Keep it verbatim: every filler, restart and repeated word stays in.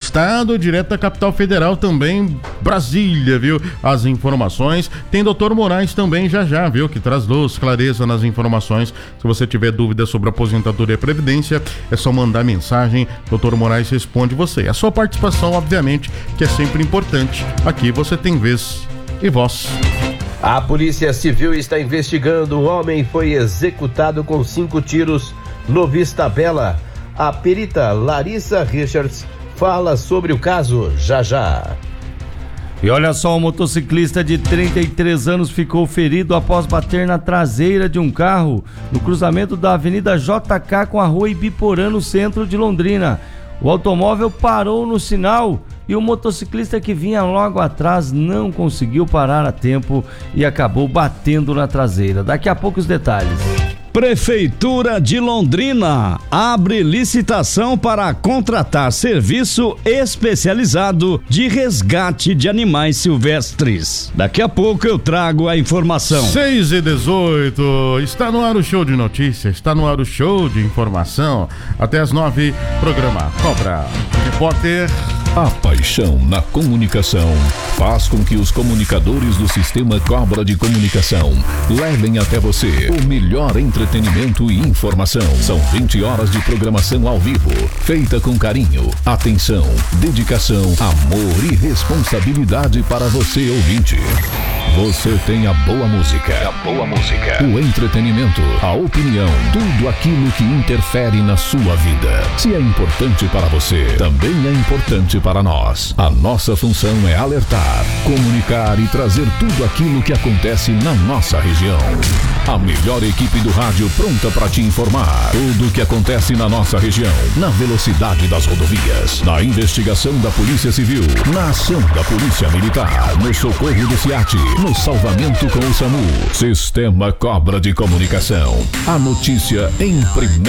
estado, direto da capital federal também, Brasília, viu? As informações. Tem doutor Moraes também já já, viu? Que traz luz, clareza nas informações. Se você tiver dúvidas sobre aposentadoria e previdência, é só mandar mensagem. doutor Moraes responde você. A sua participação, obviamente, que é sempre importante. Aqui você tem vez e voz. A Polícia Civil está investigando. Um homem foi executado com cinco tiros no Vista Bela. A perita Larissa Richards fala sobre o caso já já. E olha só, um motociclista de trinta e três anos ficou ferido após bater na traseira de um carro no cruzamento da Avenida J K com a Rua Ibiporã, no centro de Londrina. O automóvel parou no sinal e o motociclista que vinha logo atrás não conseguiu parar a tempo e acabou batendo na traseira. Daqui a pouco os detalhes. Prefeitura de Londrina abre licitação para contratar serviço especializado de resgate de animais silvestres. Daqui a pouco eu trago a informação. seis e dezoito, está no ar o show de notícias, está no ar o show de informação. Até as nove, programa Cobra Repórter. A paixão na comunicação faz com que os comunicadores do Sistema Cobra de Comunicação levem até você o melhor entretenimento e informação. São vinte horas de programação ao vivo, feita com carinho, atenção, dedicação, amor e responsabilidade para você, ouvinte. Você tem a boa música, a boa música, o entretenimento, a opinião, tudo aquilo que interfere na sua vida. Se é importante para você, também é importante para nós. A nossa função é alertar, comunicar e trazer tudo aquilo que acontece na nossa região. A melhor equipe do rádio pronta para te informar. Tudo o que acontece na nossa região, na velocidade das rodovias, na investigação da Polícia Civil, na ação da Polícia Militar, no socorro do SIAT, no salvamento com o SAMU. Sistema Cobra de Comunicação. A notícia em primeira